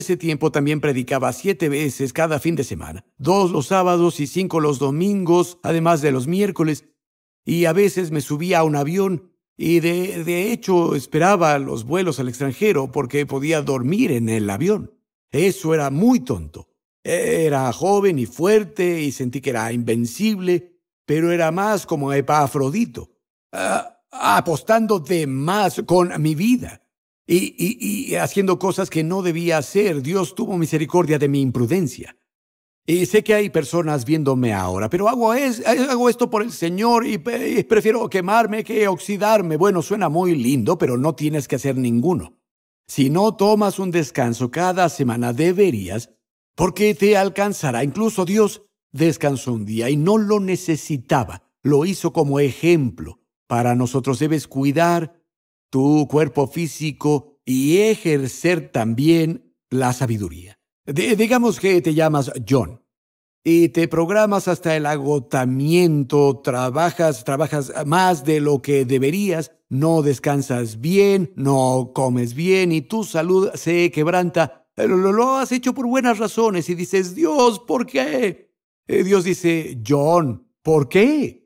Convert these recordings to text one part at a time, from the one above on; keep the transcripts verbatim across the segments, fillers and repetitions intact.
ese tiempo también predicaba siete veces cada fin de semana, dos los sábados y cinco los domingos, además de los miércoles, y a veces me subía a un avión y de, de hecho esperaba los vuelos al extranjero porque podía dormir en el avión. Eso era muy tonto. Era joven y fuerte y sentí que era invencible, pero era más como Epafrodito, uh, apostando de más con mi vida y, y, y haciendo cosas que no debía hacer. Dios tuvo misericordia de mi imprudencia. Y sé que hay personas viéndome ahora, pero hago, es, hago esto por el Señor y, y prefiero quemarme que oxidarme. Bueno, suena muy lindo, pero no tienes que hacer ninguno. Si no tomas un descanso cada semana, deberías, porque te alcanzará. Incluso Dios descansó un día y no lo necesitaba. Lo hizo como ejemplo. Para nosotros debes cuidar tu cuerpo físico y ejercer también la sabiduría. D- digamos que te llamas John y te programas hasta el agotamiento, trabajas, trabajas más de lo que deberías, no descansas bien, no comes bien y tu salud se quebranta. Lo, lo, lo has hecho por buenas razones y dices, Dios, ¿por qué? Eh, Dios dice, John, ¿por qué?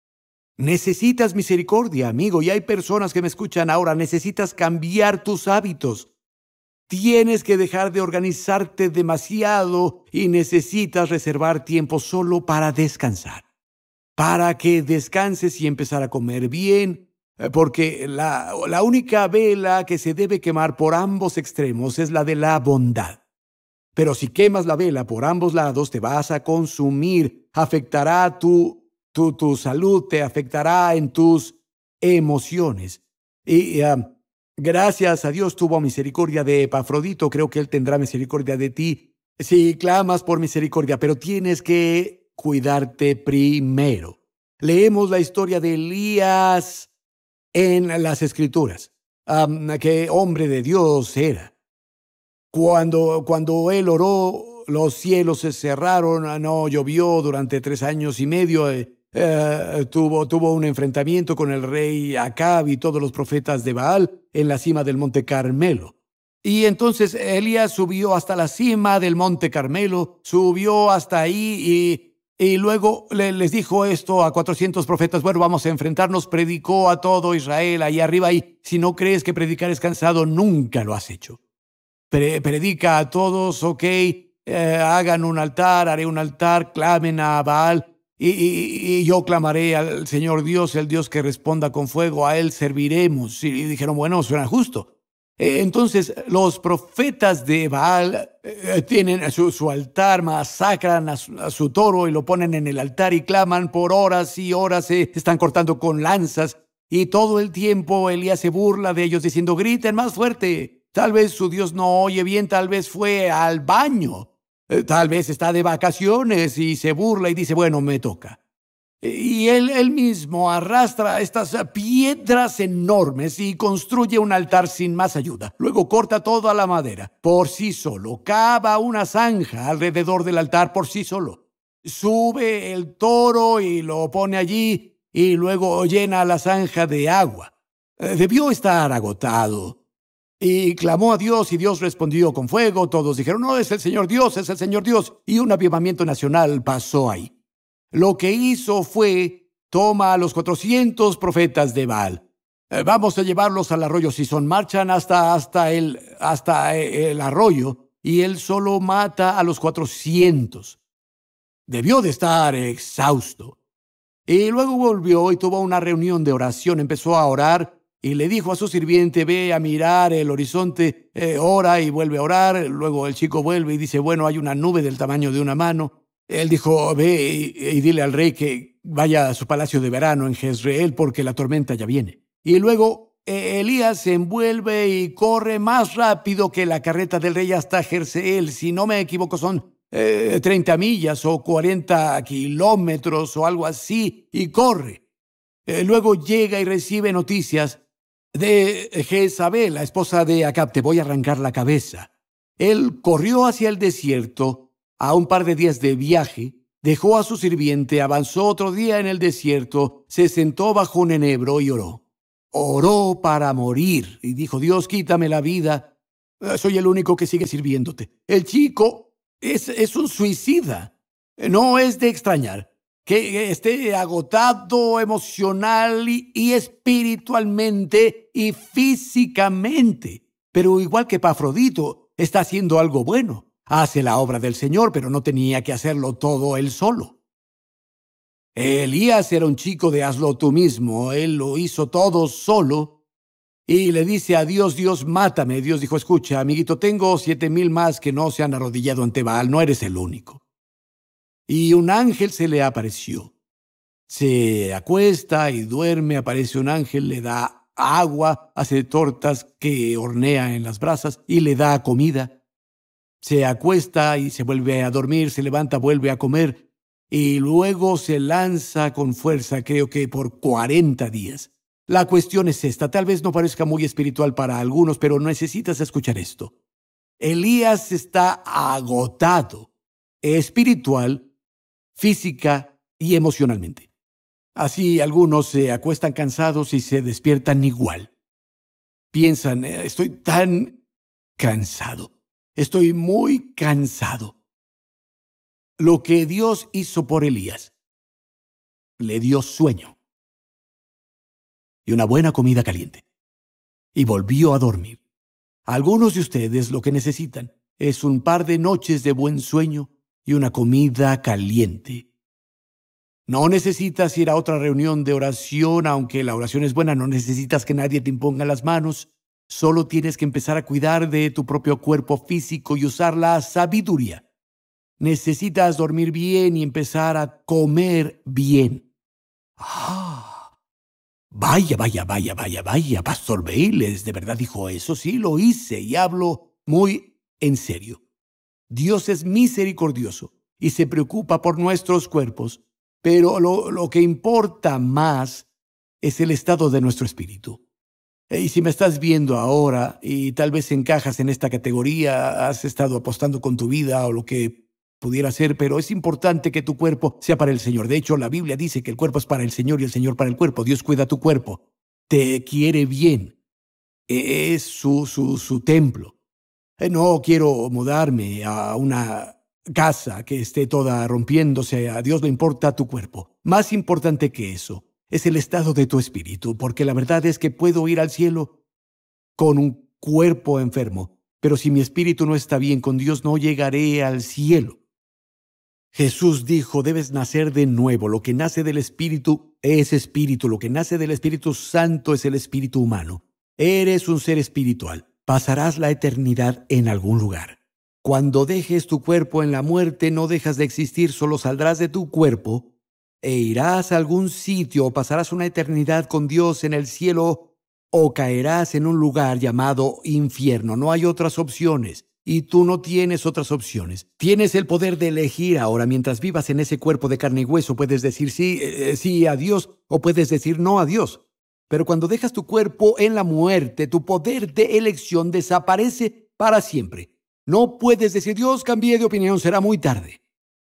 Necesitas misericordia, amigo, y hay personas que me escuchan ahora. Necesitas cambiar tus hábitos. Tienes que dejar de organizarte demasiado y necesitas reservar tiempo solo para descansar, para que descanses y empezar a comer bien, eh, porque la, la única vela que se debe quemar por ambos extremos es la de la bondad. Pero si quemas la vela por ambos lados, te vas a consumir, afectará tu, tu, tu salud, te afectará en tus emociones. Y uh, gracias a Dios tuvo misericordia de Epafrodito, creo que Él tendrá misericordia de ti si clamas por misericordia, pero tienes que cuidarte primero. Leemos la historia de Elías en las Escrituras. Um, qué hombre de Dios era. Cuando, cuando él oró, los cielos se cerraron, no llovió durante tres años y medio. Eh, eh, tuvo, tuvo un enfrentamiento con el rey Acab y todos los profetas de Baal en la cima del Monte Carmelo. Y entonces Elías subió hasta la cima del Monte Carmelo, subió hasta ahí y, y luego le, les dijo esto a cuatrocientos profetas. Bueno, vamos a enfrentarnos. Predicó a todo Israel ahí arriba y si no crees que predicar es cansado, nunca lo has hecho. Pre- predica a todos, ok, eh, hagan un altar, haré un altar, clamen a Baal y, y, y yo clamaré al Señor Dios, el Dios que responda con fuego, a Él serviremos. Y dijeron, bueno, suena justo. Eh, entonces los profetas de Baal eh, tienen su, su altar, masacran a su, a su toro y lo ponen en el altar y claman por horas y horas, se eh, están cortando con lanzas y todo el tiempo Elías se burla de ellos diciendo, griten más fuerte. Tal vez su Dios no oye bien, tal vez fue al baño, eh, tal vez está de vacaciones y se burla y dice, bueno, me toca. Y él, él mismo arrastra estas piedras enormes y construye un altar sin más ayuda. Luego corta toda la madera por sí solo, cava una zanja alrededor del altar por sí solo. Sube el toro y lo pone allí y luego llena la zanja de agua. Eh, Debió estar agotado. Y clamó a Dios y Dios respondió con fuego. Todos dijeron, no, es el Señor Dios, es el Señor Dios. Y un avivamiento nacional pasó ahí. Lo que hizo fue, toma a los cuatrocientos profetas de Baal. Eh, vamos a llevarlos al arroyo Sison. Marchan hasta, hasta, el, hasta el arroyo y él solo mata a los cuatrocientos. Debió de estar exhausto. Y luego volvió y tuvo una reunión de oración. Empezó a orar. Y le dijo a su sirviente, ve a mirar el horizonte, eh, ora y vuelve a orar. Luego el chico vuelve y dice, bueno, hay una nube del tamaño de una mano. Él dijo, ve y, y dile al rey que vaya a su palacio de verano en Jezreel porque la tormenta ya viene. Y luego eh, Elías se envuelve y corre más rápido que la carreta del rey hasta Jezreel. Si no me equivoco, son eh, treinta millas o cuarenta kilómetros o algo así, y corre. Eh, luego llega y recibe noticias de Jezabel, la esposa de Acab. Te voy a arrancar la cabeza. Él corrió hacia el desierto a un par de días de viaje, dejó a su sirviente, avanzó otro día en el desierto, se sentó bajo un enebro y oró. Oró para morir y dijo, Dios, quítame la vida. Eh, Soy el único que sigue sirviéndote. El chico es, es un suicida. Eh, No es de extrañar que esté agotado emocional y, y espiritualmente y físicamente. Pero igual que Epafrodito, está haciendo algo bueno. Hace la obra del Señor, pero no tenía que hacerlo todo él solo. Elías era un chico de hazlo tú mismo. Él lo hizo todo solo. Y le dice a Dios, Dios, mátame. Dios dijo, escucha, amiguito, tengo siete mil más que no se han arrodillado ante Baal. No eres el único. Y un ángel se le apareció. Se acuesta y duerme, aparece un ángel, le da agua, hace tortas que hornea en las brasas y le da comida. Se acuesta y se vuelve a dormir, se levanta, vuelve a comer y luego se lanza con fuerza, creo que por cuarenta días. La cuestión es esta, tal vez no parezca muy espiritual para algunos, pero necesitas escuchar esto. Elías está agotado, espiritual, física y emocionalmente. Así algunos se acuestan cansados y se despiertan igual. Piensan, "Eh, estoy tan cansado, estoy muy cansado". Lo que Dios hizo por Elías, le dio sueño y una buena comida caliente, y volvió a dormir. Algunos de ustedes lo que necesitan es un par de noches de buen sueño y una comida caliente. No necesitas ir a otra reunión de oración, aunque la oración es buena, no necesitas que nadie te imponga las manos. Solo tienes que empezar a cuidar de tu propio cuerpo físico y usar la sabiduría. Necesitas dormir bien y empezar a comer bien. Ah, vaya, vaya, vaya, vaya, vaya, Pastor Bayless, ¿de verdad dijo eso? Sí, lo hice y hablo muy en serio. Dios es misericordioso y se preocupa por nuestros cuerpos, pero lo, lo que importa más es el estado de nuestro espíritu. Y si me estás viendo ahora y tal vez encajas en esta categoría, has estado apostando con tu vida o lo que pudiera ser, pero es importante que tu cuerpo sea para el Señor. De hecho, la Biblia dice que el cuerpo es para el Señor y el Señor para el cuerpo. Dios cuida tu cuerpo, te quiere bien, es su, su, su templo. Eh, No quiero mudarme a una casa que esté toda rompiéndose. A Dios le importa tu cuerpo. Más importante que eso es el estado de tu espíritu, porque la verdad es que puedo ir al cielo con un cuerpo enfermo, pero si mi espíritu no está bien con Dios, no llegaré al cielo. Jesús dijo, debes nacer de nuevo. Lo que nace del Espíritu es espíritu. Lo que nace del Espíritu Santo es el espíritu humano. Eres un ser espiritual. Pasarás la eternidad en algún lugar. Cuando dejes tu cuerpo en la muerte, no dejas de existir, solo saldrás de tu cuerpo e irás a algún sitio o pasarás una eternidad con Dios en el cielo o caerás en un lugar llamado infierno. No hay otras opciones. Y tú no tienes otras opciones. Tienes el poder de elegir ahora. Mientras vivas en ese cuerpo de carne y hueso, puedes decir sí, eh, sí a Dios o puedes decir no a Dios. Pero cuando dejas tu cuerpo en la muerte, tu poder de elección desaparece para siempre. No puedes decir, Dios, cambié de opinión, será muy tarde.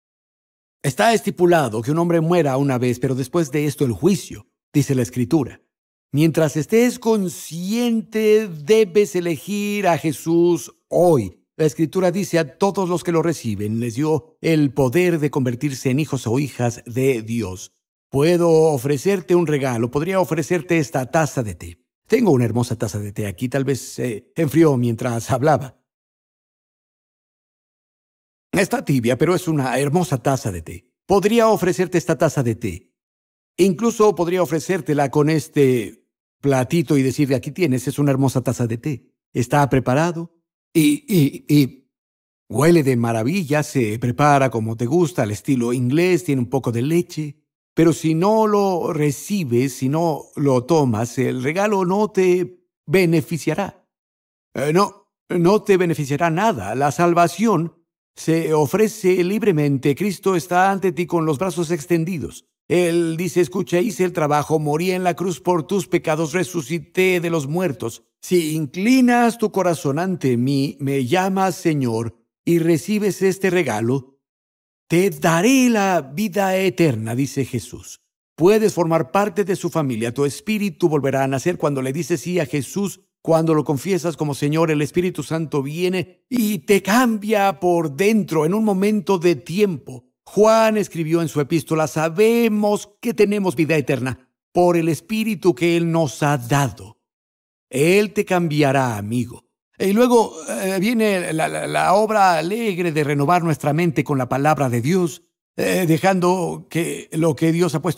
Está estipulado que un hombre muera una vez, pero después de esto el juicio, dice la Escritura. Mientras estés consciente, debes elegir a Jesús hoy. La Escritura dice a todos los que lo reciben, les dio el poder de convertirse en hijos o hijas de Dios. Puedo ofrecerte un regalo, podría ofrecerte esta taza de té. Tengo una hermosa taza de té aquí, tal vez se enfrió mientras hablaba. Está tibia, pero es una hermosa taza de té. Podría ofrecerte esta taza de té. Incluso podría ofrecértela con este platito y decirle, aquí tienes, es una hermosa taza de té. Está preparado y, y, y huele de maravilla, se prepara como te gusta, al estilo inglés, tiene un poco de leche. Pero si no lo recibes, si no lo tomas, el regalo no te beneficiará. Eh, no, no te beneficiará nada. La salvación se ofrece libremente. Cristo está ante ti con los brazos extendidos. Él dice, escucha, hice el trabajo, morí en la cruz por tus pecados, resucité de los muertos. Si inclinas tu corazón ante mí, me llamas Señor y recibes este regalo, te daré la vida eterna, dice Jesús. Puedes formar parte de su familia. Tu espíritu volverá a nacer cuando le dices sí a Jesús Cuando lo confiesas como Señor, el Espíritu Santo viene y te cambia por dentro en un momento de tiempo. Juan escribió en su epístola: sabemos que tenemos vida eterna por el Espíritu que Él nos ha dado. Él te cambiará, amigo. Y luego eh, viene la, la, la obra alegre de renovar nuestra mente con la palabra de Dios, eh, dejando que lo que Dios ha puesto